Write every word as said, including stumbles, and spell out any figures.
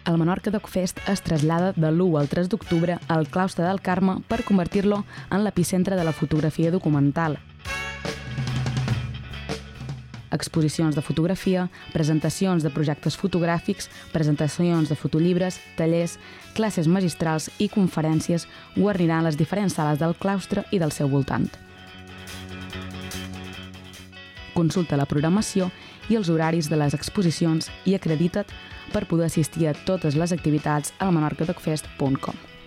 el Menorca DocFest es trasllada de l'u al tres d'octubre al Claustre del Carme per convertir-lo en l'epicentre de la fotografia documental. Exposicions de fotografia, presentacions de projectes fotogràfics, presentacions de fotollibres, tallers, classes magistrals i conferències guarniran les diferents sales del claustre i del seu voltant. Consulta la programació i els horaris de les exposicions i acredita't per poder assistir a totes les activitats al menorca doc fest punt com.